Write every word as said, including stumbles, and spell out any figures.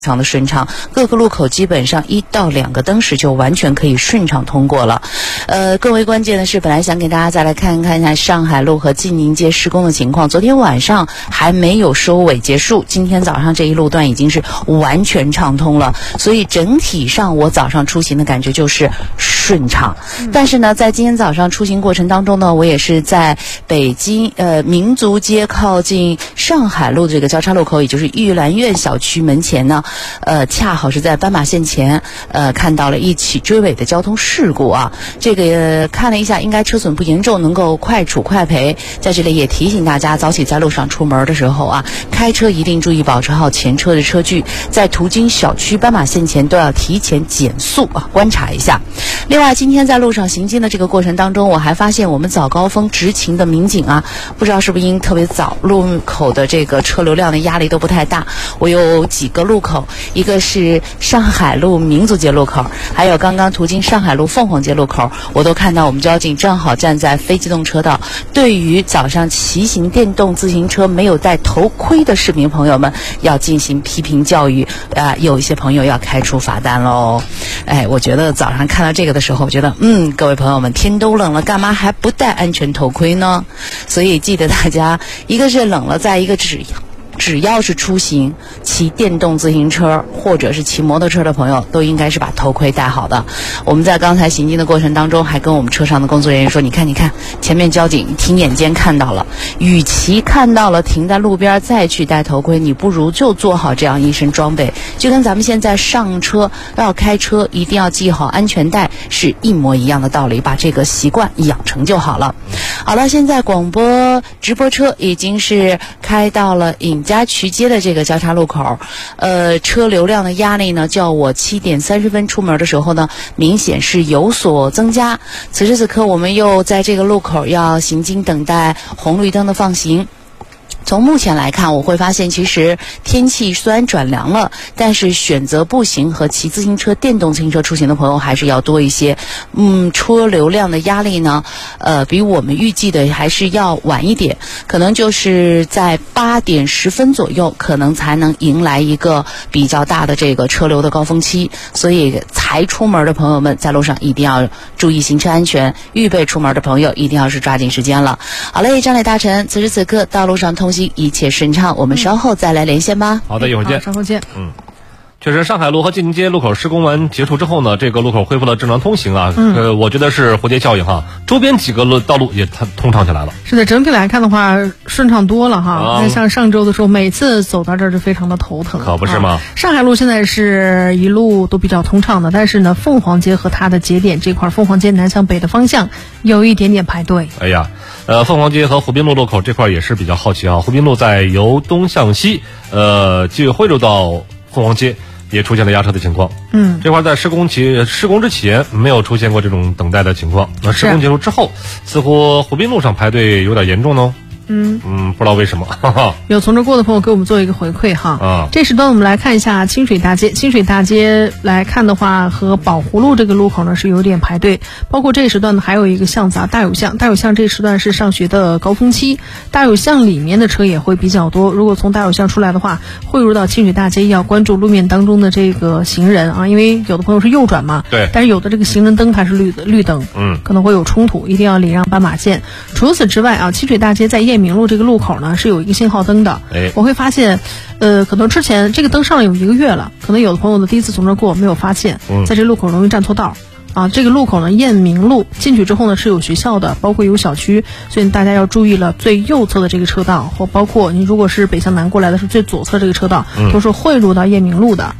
常的顺畅，各个路口基本上一到两个灯时就完全可以顺畅通过了。呃，更为关键的是，本来想给大家再来看看一下上海路和晋宁街施工的情况，昨天晚上还没有收尾结束，今天早上这一路段已经是完全畅通了，所以整体上我早上出行的感觉就是顺畅。但是呢，在今天早上出行过程当中呢，我也是在北京呃民族街靠近上海路这个交叉路口，也就是玉兰苑小区门前呢。呃，恰好是在斑马线前，呃，看到了一起追尾的交通事故啊。这个、呃、看了一下，应该车损不严重，能够快处快赔。在这里也提醒大家，早起在路上出门的时候啊，开车一定注意保持好前车的车距，在途经小区斑马线前都要提前减速啊，观察一下。另外，今天在路上行进的这个过程当中，我还发现我们早高峰执勤的民警啊，不知道是不是因特别早，路口的这个车流量的压力都不太大。我有几个路口。一个是上海路民族街路口，还有刚刚途经上海路凤凰街路口，我都看到我们交警正好站在非机动车道。对于早上骑行电动自行车没有戴头盔的市民朋友们，要进行批评教育啊、呃！有一些朋友要开出罚单喽。哎，我觉得早上看到这个的时候，我觉得嗯，各位朋友们，天都冷了，干嘛还不戴安全头盔呢？所以记得大家，一个是冷了，再一个只只要是出行骑电动自行车或者是骑摩托车的朋友，都应该是把头盔戴好的。我们在刚才行进的过程当中，还跟我们车上的工作人员说，你看你看前面交警挺眼尖看到了，与其看到了停在路边再去戴头盔，你不如就做好这样一身装备，就跟咱们现在上车要开车一定要系好安全带是一模一样的道理，把这个习惯养成就好了。好了，现在广播直播车已经是开到了尹家渠街的这个交叉路口，呃，车流量的压力呢，较我七点三十分出门的时候呢，明显是有所增加。此时此刻，我们又在这个路口要行经等待红绿灯的放行。从目前来看，我会发现其实天气虽然转凉了，但是选择步行和骑自行车、电动自行车出行的朋友还是要多一些。嗯，车流量的压力呢，呃，比我们预计的还是要晚一点，可能就是在八点十分左右，可能才能迎来一个比较大的这个车流的高峰期。所以才出门的朋友们，在路上一定要注意行车安全，预备出门的朋友一定要是抓紧时间了。好嘞，张磊大臣，此时此刻道路上通一切顺畅，我们稍后再来连线吧。 好的，一会儿见。 稍后见。 嗯，确实，上海路和晋宁街路口施工完结束之后呢，这个路口恢复了正常通行啊。嗯，呃，我觉得是蝴蝶效应哈，周边几个路道路也通畅起来了。 是的，整体来看的话，顺畅多了哈。那、啊、像上周的时候，每次走到这儿就非常的头疼， 可不是吗？ 啊、上海路现在是一路都比较通畅的，但是呢，凤凰街和它的节点这块，凤凰街南向北的方向有一点点排队。 哎呀。呃，凤凰街和湖滨路路口这块也是比较好奇啊。湖滨路在由东向西，呃，继汇入到凤凰街，也出现了压车的情况。 嗯， 这块在施工期施工之前没有出现过这种等待的情况。那施工结束之后，似乎湖滨路上排队有点严重呢。 嗯嗯，不知道为什么。哈哈， 有从这过的朋友给我们做一个回馈哈。 啊， 这时段我们来看一下清水大街。清水大街来看的话，和宝湖路这个路口呢是有点排队。包括这时段呢，还有一个巷子啊，大有巷。大有巷这时段是上学的高峰期，大有巷里面的车也会比较多。如果从大有巷出来的话，汇入到清水大街，要关注路面当中的这个行人啊，因为有的朋友是右转嘛， 对， 但是有的这个行人灯它是绿的绿灯， 嗯， 可能会有冲突，一定要礼让斑马线。除此之外啊，清水大街在燕明路这个路口呢是有一个信号灯的， 哎， 我会发现，呃，可能之前这个灯上了有一个月了，可能有的朋友呢第一次从这儿过没有发现， 嗯，在这路口容易站错道。啊，这个路口呢，燕明路进去之后呢是有学校的，包括有小区，所以大家要注意了，最右侧的这个车道，或包括你如果是北向南过来的是最左侧这个车道，嗯，都是汇入到燕明路的。